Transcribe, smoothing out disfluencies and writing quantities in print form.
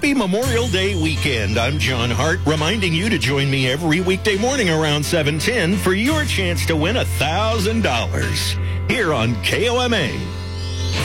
Happy Memorial Day weekend. I'm John Hart, reminding you to join me every weekday morning around 7:10 for your chance to win $1,000 here on KOMA.